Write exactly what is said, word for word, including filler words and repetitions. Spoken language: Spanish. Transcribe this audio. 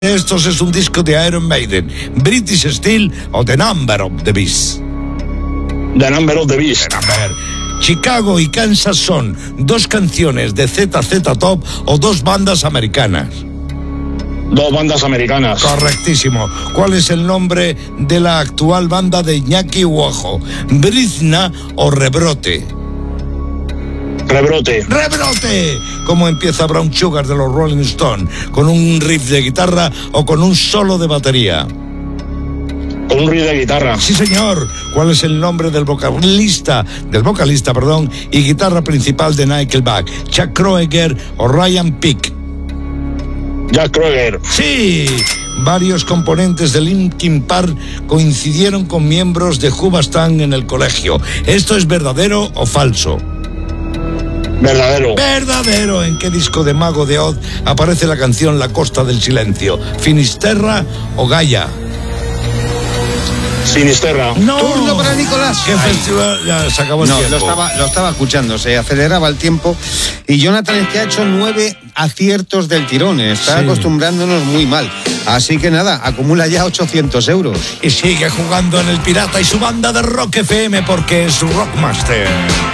Estos es un disco de Iron Maiden, British Steel o The Number of the Beast. The Number of the Beast. The Number. Chicago y Kansas son dos canciones de Z Z Top o dos bandas americanas. Dos bandas americanas. Correctísimo. ¿Cuál es el nombre de la actual banda de Iñaki Uojo? ¿Brizna o Rebrote? Rebrote. ¡Rebrote! ¿Cómo empieza Brown Sugar de los Rolling Stones? ¿Con un riff de guitarra o con un solo de batería? Con un riff de guitarra. Sí, señor. ¿Cuál es el nombre del vocalista, del vocalista, perdón, y guitarra principal de Nickelback? ¿Chuck Kroeger o Ryan Peake? Jack Kroeger. Sí. Varios componentes de Linkin Park coincidieron con miembros de Hoobastank en el colegio. ¿Esto es verdadero o falso? Verdadero. Verdadero. ¿En qué disco de Mago de Oz aparece la canción La Costa del Silencio? ¿Finisterra o Gaia? Finisterra. No. Turno para Nicolás. ¿Qué festival? Ya se acabó el No, tiempo. lo estaba, lo estaba escuchando, se aceleraba el tiempo. Y Jonathan es que ha hecho nueve aciertos del tirón. Está Sí. acostumbrándonos muy mal. Así que nada, acumula ya ochocientos euros. Y sigue jugando en el Pirata y su banda de Rock F M porque es Rockmaster.